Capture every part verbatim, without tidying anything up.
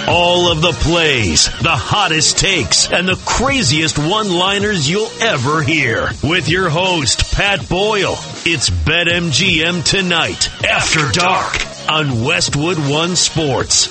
All of the plays, the hottest takes, and the craziest one-liners you'll ever hear. With your host, Pat Boyle. It's BetMGM Tonight, After Dark, on Westwood One Sports.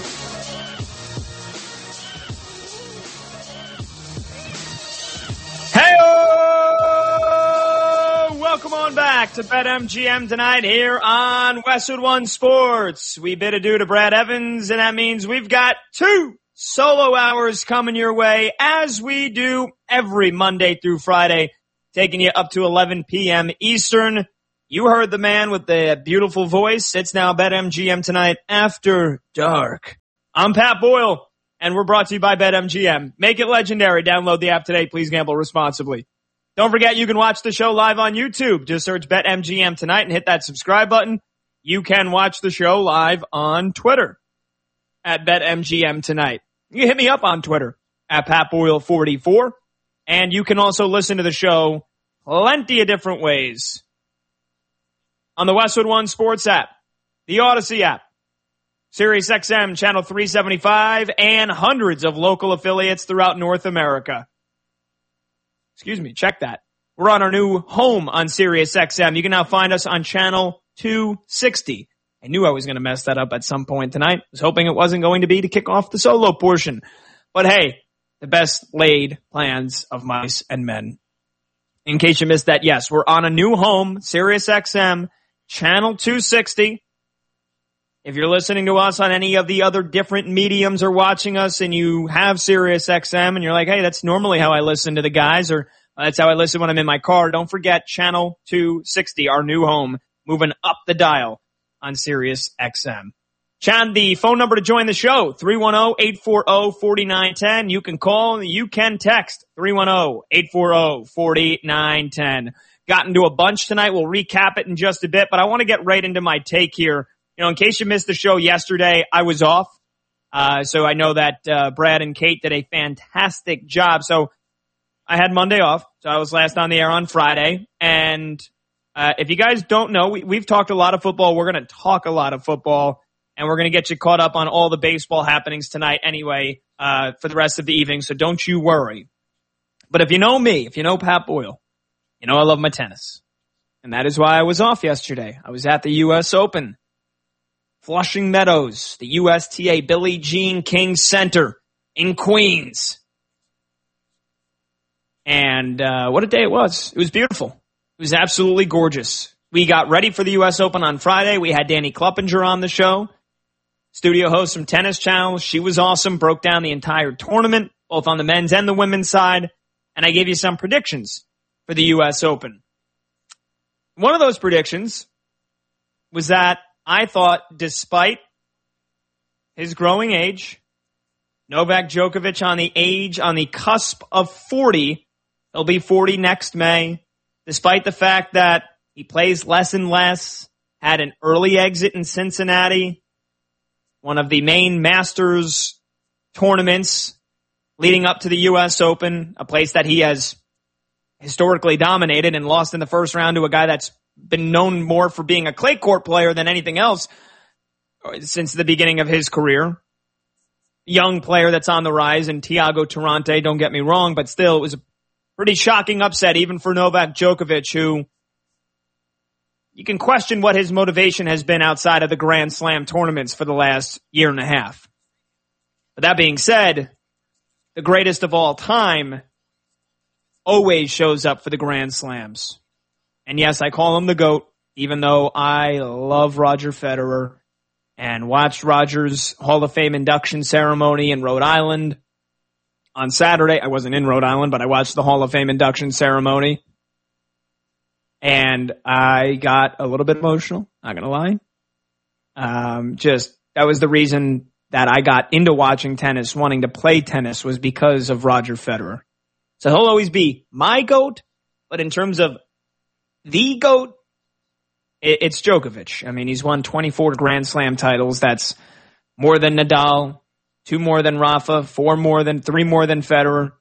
Hey-o! Welcome on back to BetMGM Tonight here on Westwood One Sports. We bid adieu to Brad Evans, and that means we've got two solo hours coming your way, as we do every Monday through Friday, taking you up to eleven p.m. Eastern. You heard the man with the beautiful voice. It's now BetMGM Tonight After Dark. I'm Pat Boyle, and we're brought to you by BetMGM. Make it legendary. Download the app today. Please gamble responsibly. Don't forget, you can watch the show live on YouTube. Just search BetMGM Tonight and hit that subscribe button. You can watch the show live on Twitter at BetMGM Tonight. You can hit me up on Twitter at Pat Boyle forty-four. And you can also listen to the show plenty of different ways on the Westwood One Sports app, the Odyssey app, Sirius X M channel three seventy-five, and hundreds of local affiliates throughout North America. Excuse me, check that. We're on our new home on Sirius X M. You can now find us on channel two sixty. I knew I was going to mess that up at some point tonight. I was hoping it wasn't going to be to kick off the solo portion. But hey, the best laid plans of mice and men. In case you missed that, yes, we're on a new home, Sirius X M, channel two sixty. If you're listening to us on any of the other different mediums or watching us and you have Sirius X M and you're like, hey, that's normally how I listen to the guys, or uh, that's how I listen when I'm in my car, don't forget channel two sixty, our new home, moving up the dial on Sirius X M. Chad, the phone number to join the show, three one zero, eight four zero, four nine one zero. You can call, you can text, three one zero, eight four zero, four nine one zero. Got into a bunch tonight. We'll recap it in just a bit, but I want to get right into my take here. You know, in case you missed the show yesterday, I was off. Uh, so I know that, uh, Brad and Kate did a fantastic job. So I had Monday off. So I was last on the air on Friday. And, uh, if you guys don't know, we, we've talked a lot of football. We're going to talk a lot of football, and we're going to get you caught up on all the baseball happenings tonight anyway, uh, for the rest of the evening. So don't you worry. But if you know me, if you know Pat Boyle, you know I love my tennis. And that is why I was off yesterday. I was at the U S Open. Flushing Meadows, the U S T A Billie Jean King Center in Queens. And uh what a day it was. It was beautiful. It was absolutely gorgeous. We got ready for the U S Open on Friday. We had Danny Kluppinger on the show, studio host from Tennis Channel. She was awesome, broke down the entire tournament, both on the men's and the women's side. And I gave you some predictions for the U S Open. One of those predictions was that I thought, despite his growing age, Novak Djokovic on the age, on the cusp of forty, he'll be forty next May, despite the fact that he plays less and less, had an early exit in Cincinnati, one of the main Masters tournaments leading up to the U S Open, a place that he has historically dominated and lost in the first round to a guy that's been known more for being a clay court player than anything else since the beginning of his career. Young player that's on the rise, and Thiago Tirante, don't get me wrong, but still it was a pretty shocking upset even for Novak Djokovic, who you can question what his motivation has been outside of the Grand Slam tournaments for the last year and a half. But that being said, the greatest of all time always shows up for the Grand Slams. And yes, I call him the GOAT, even though I love Roger Federer and watched Roger's Hall of Fame induction ceremony in Rhode Island on Saturday. I wasn't in Rhode Island, but I watched the Hall of Fame induction ceremony. And I got a little bit emotional, not going to lie. Um, just, that was the reason that I got into watching tennis, wanting to play tennis, was because of Roger Federer. So he'll always be my GOAT, but in terms of the GOAT, it's Djokovic. I mean, he's won twenty-four Grand Slam titles. That's more than Nadal, two more than Rafa, four more than, three more than Federer.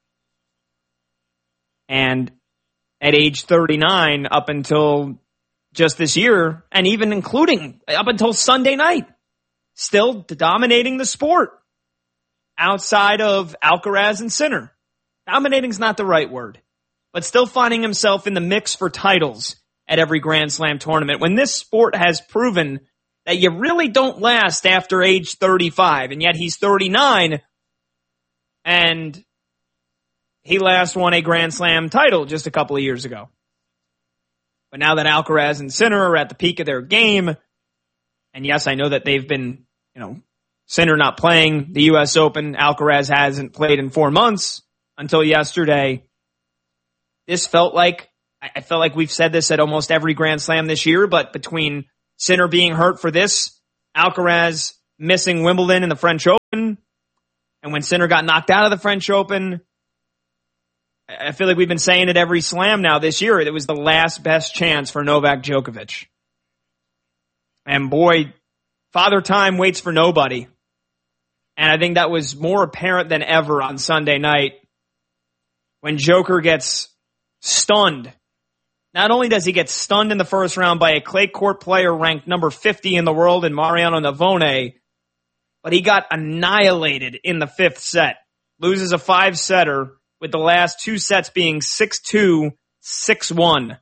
And at age thirty-nine, up until just this year, and even including up until Sunday night, still dominating the sport. outside of Alcaraz and Sinner. Dominating's not the right word, but still finding himself in the mix for titles at every Grand Slam tournament when this sport has proven that you really don't last after age thirty-five, and yet he's thirty-nine, and he last won a Grand Slam title just a couple of years ago. But now that Alcaraz and Sinner are at the peak of their game, and yes, I know that they've been, you know, Sinner not playing the U S Open, Alcaraz hasn't played in four months until yesterday. This felt like, I felt like we've said this at almost every Grand Slam this year, but between Sinner being hurt for this, Alcaraz missing Wimbledon in the French Open, and when Sinner got knocked out of the French Open, I feel like we've been saying it every slam now this year. It was the last best chance for Novak Djokovic. And boy, Father Time waits for nobody. And I think that was more apparent than ever on Sunday night when Joker gets stunned. Not only does he get stunned in the first round by a clay court player ranked number fifty in the world in Mariano Navone, but he got annihilated in the fifth set. Loses a five-setter with the last two sets being six two, six one.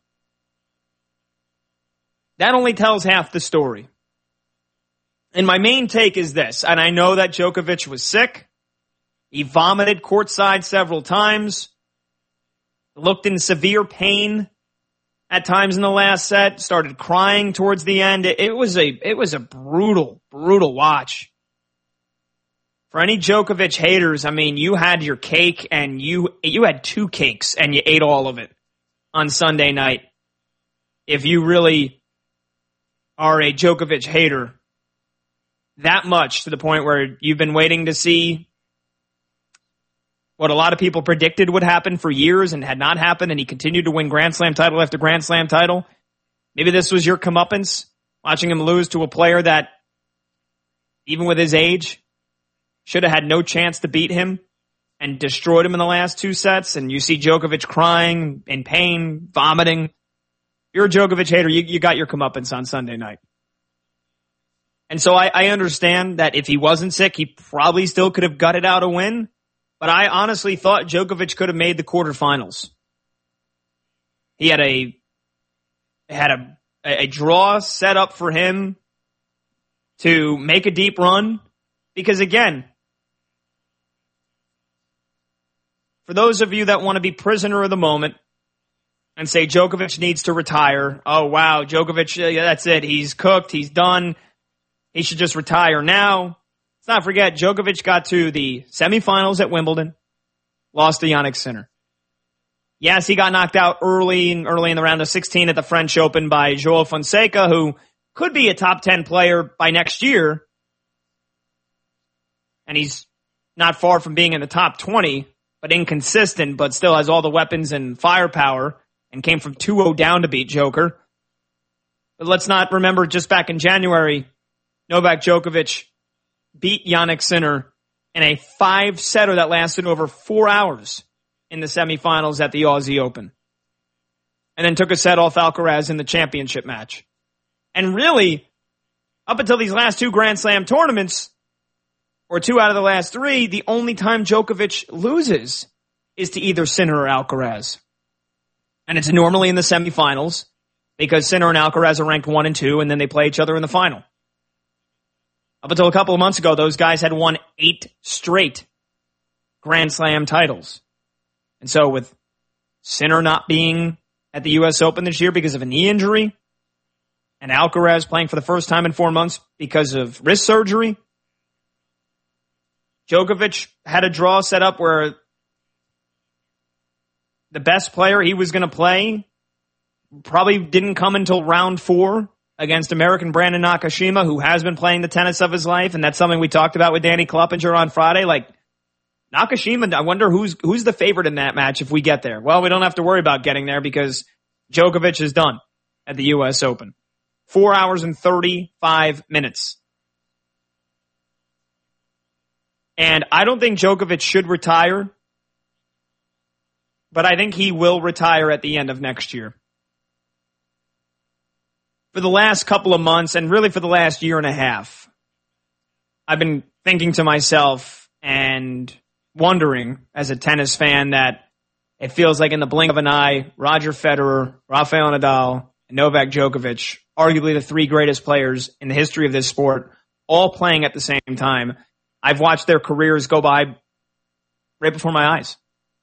That only tells half the story. And my main take is this, and I know that Djokovic was sick. He vomited courtside several times. Looked in severe pain at times in the last set. Started crying towards the end. It, it was a it was a brutal, brutal watch. For any Djokovic haters, I mean, you had your cake and you you had two cakes and you ate all of it on Sunday night. If you really are a Djokovic hater, that much to the point where you've been waiting to see what a lot of people predicted would happen for years and had not happened, and he continued to win Grand Slam title after Grand Slam title. Maybe this was your comeuppance, watching him lose to a player that, even with his age, should have had no chance to beat him and destroyed him in the last two sets. And you see Djokovic crying, in pain, vomiting. If you're a Djokovic hater, you, you got your comeuppance on Sunday night. And so I, I understand that if he wasn't sick, he probably still could have gutted out a win. But I honestly thought Djokovic could have made the quarterfinals. He had a had a, a draw set up for him to make a deep run. Because again, for those of you that want to be prisoner of the moment and say Djokovic needs to retire, oh wow, Djokovic, yeah, that's it, he's cooked, he's done, he should just retire now. Let's not forget, Djokovic got to the semifinals at Wimbledon, lost to Jannik Sinner. Yes, he got knocked out early, early in the round of sixteen at the French Open by Joao Fonseca, who could be a top ten player by next year. And he's not far from being in the top twenty, but inconsistent, but still has all the weapons and firepower, and came from two oh down to beat Joker. But let's not remember, just back in January, Novak Djokovic beat Jannik Sinner in a five-setter that lasted over four hours in the semifinals at the Aussie Open. And then took a set off Alcaraz in the championship match. And really, up until these last two Grand Slam tournaments, or two out of the last three, the only time Djokovic loses is to either Sinner or Alcaraz. And it's normally in the semifinals, because Sinner and Alcaraz are ranked one and two, and then they play each other in the final. Up until a couple of months ago, those guys had won eight straight Grand Slam titles. And so with Sinner not being at the U S Open this year because of a knee injury, and Alcaraz playing for the first time in four months because of wrist surgery, Djokovic had a draw set up where the best player he was going to play probably didn't come until round four against American Brandon Nakashima, who has been playing the tennis of his life, and that's something we talked about with Danny Kloppinger on Friday. Like, Nakashima, I wonder who's who's the favorite in that match if we get there. Well, we don't have to worry about getting there because Djokovic is done at the U S Open. Four hours and thirty-five minutes. And I don't think Djokovic should retire, but I think he will retire at the end of next year. For the last couple of months, and really for the last year and a half, I've been thinking to myself, and wondering as a tennis fan that it feels like in the blink of an eye, Roger Federer, Rafael Nadal, and Novak Djokovic, arguably the three greatest players in the history of this sport, all playing at the same time. I've watched their careers go by right before my eyes.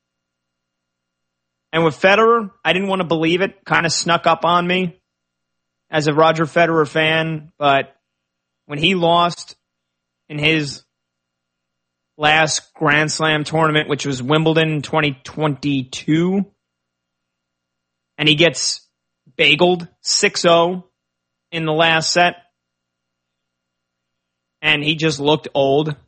And with Federer, I didn't want to believe it. Kind of snuck up on me as a Roger Federer fan. But when he lost in his last Grand Slam tournament, which was Wimbledon twenty twenty-two, and he gets bageled six oh in the last set, and he just looked old.